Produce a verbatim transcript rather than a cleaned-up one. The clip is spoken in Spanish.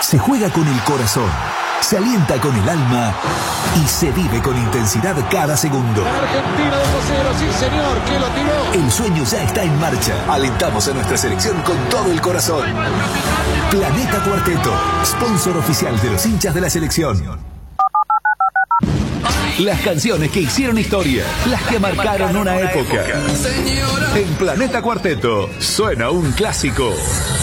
Se juega con el corazón, se alienta con el alma y se vive con intensidad cada segundo. Argentina dos a cero, sí señor, que lo tiró. El sueño ya está en marcha. Alentamos a nuestra selección con todo el corazón. Planeta Cuarteto, sponsor oficial de los hinchas de la selección. Las canciones que hicieron historia, las que marcaron una época. En Planeta Cuarteto suena un clásico.